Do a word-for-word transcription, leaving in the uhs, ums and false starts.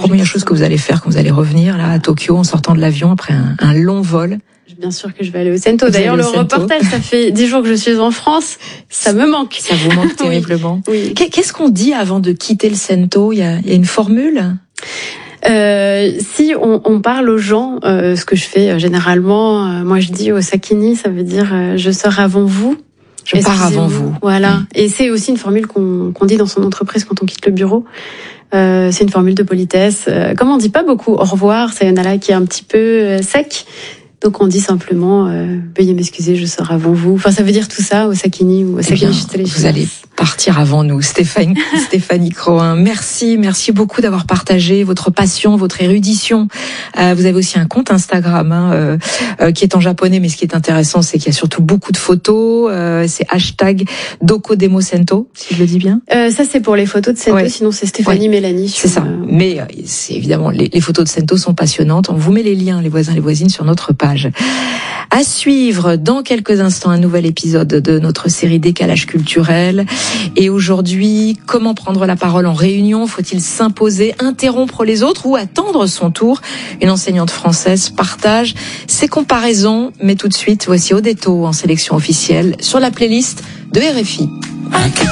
première chose que vous allez faire quand vous allez revenir là à Tokyo en sortant de l'avion après un, un long vol? Bien sûr que je vais aller au Sento. Vous D'ailleurs, le Sento. reportage, ça fait dix jours que je suis en France. Ça me manque. Ça vous manque terriblement. Oui. oui. Qu'est-ce qu'on dit avant de quitter le Sento? Il y a, il y a une formule? Euh, si on, on parle aux gens, euh, ce que je fais euh, généralement, euh, moi je dis au sakini, ça veut dire euh, je sors avant vous. Je pars avant vous. Voilà. Mmh. Et c'est aussi une formule qu'on, qu'on dit dans son entreprise quand on quitte le bureau. Euh, c'est une formule de politesse. Euh, comme on dit pas beaucoup au revoir, sayonara qui est un petit peu euh, sec. Donc on dit simplement euh, veuillez m'excuser, je sors avant vous. Enfin ça veut dire tout ça au sakini ou au sakini. Eh bien, vous allez partir avant nous, Stéphanie, Stéphanie Crohin. Merci, merci beaucoup d'avoir partagé votre passion, votre érudition. Euh, vous avez aussi un compte Instagram hein, euh, euh, qui est en japonais, mais ce qui est intéressant, c'est qu'il y a surtout beaucoup de photos. Euh, c'est hashtag Dokodemo Sento, si je le dis bien. Euh, ça c'est pour les photos de Sento, ouais. Sinon c'est Stéphanie ouais. Mélanie. C'est ça. Euh... Mais c'est évidemment les, les photos de Sento sont passionnantes. On vous met les liens, les voisins, les voisines, sur notre page. À suivre dans quelques instants un nouvel épisode de notre série Décalage culturel. Et aujourd'hui, comment prendre la parole en réunion? Faut-il s'imposer, interrompre les autres ou attendre son tour? Une enseignante française partage ses comparaisons. Mais tout de suite, voici Odetto en sélection officielle sur la playlist de R F I.